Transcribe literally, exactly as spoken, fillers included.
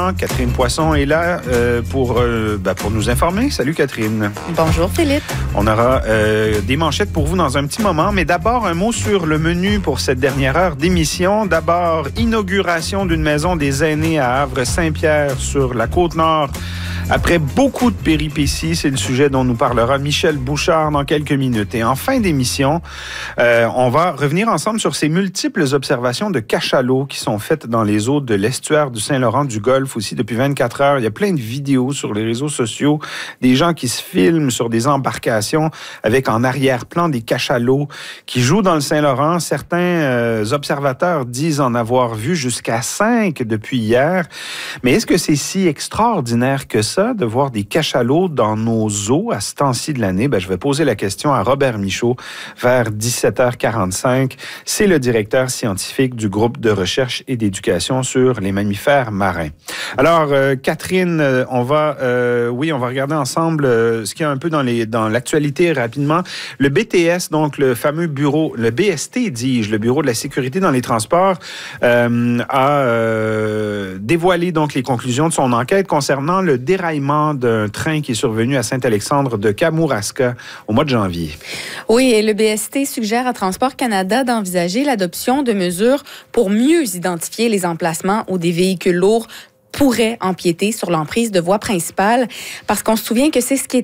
évidemment, Catherine Poisson est là euh, pour, euh, ben, pour nous informer. Salut Catherine. Bonjour Philippe. On aura euh, des manchettes pour vous dans un petit moment, mais d'abord un mot sur le menu pour cette dernière heure d'émission. D'abord, inauguration d'une maison des aînés à Havre-Saint-Pierre sur la Côte-Nord. Après beaucoup de péripéties, c'est le sujet dont nous parlera Michel Bouchard dans quelques minutes. Et en fin d'émission, euh, on va revenir ensemble sur ces multiples observations de cachalots qui sont faites dans les eaux de l'estuaire du Saint-Laurent, du Golfe aussi depuis vingt-quatre heures. Il y a plein de vidéos sur les réseaux sociaux, des gens qui se filment sur des embarcations avec en arrière-plan des cachalots qui jouent dans le Saint-Laurent. Certains euh, observateurs disent en avoir vu jusqu'à cinq depuis hier. Mais est-ce que c'est si extraordinaire que ça, de voir des cachalots dans nos eaux à ce temps-ci de l'année? Ben, je vais poser la question à Robert Michaud vers dix-sept heures quarante-cinq. C'est le directeur scientifique du groupe de recherche et d'éducation sur les mammifères marins. Alors, euh, Catherine, euh, on va, euh, oui, on va regarder ensemble euh, ce qu'il y a un peu dans, les, dans l'actualité rapidement. Le B T S, donc le fameux bureau, le B S T, dis-je, le Bureau de la sécurité dans les transports, euh, a euh, dévoilé donc les conclusions de son enquête concernant le déraillement d'un train qui est survenu à Saint-Alexandre de Kamouraska au mois de janvier. Oui, et le B S T suggère à Transport Canada d'envisager l'adoption de mesures pour mieux identifier les emplacements où des véhicules lourds pourraient empiéter sur l'emprise de voie principale, parce qu'on se souvient que c'est ce qui est